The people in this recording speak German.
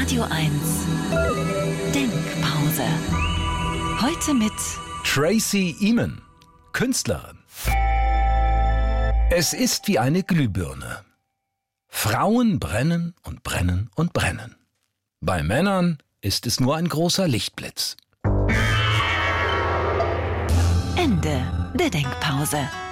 Radio 1 Denkpause. Heute mit Tracey Emin, Künstlerin. Es ist wie eine Glühbirne. Frauen brennen und brennen und brennen. Bei Männern ist es nur ein großer Lichtblitz. Ende der Denkpause.